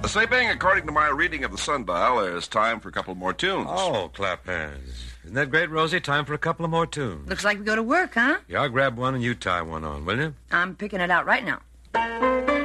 Sleeping, according to my reading of the sundial, there's time for a couple more tunes. Oh, clap hands. Isn't that great, Rosie? Time for a couple of more tunes. Looks like we go to work, huh? Yeah, I'll grab one and you tie one on, will you? I'm picking it out right now.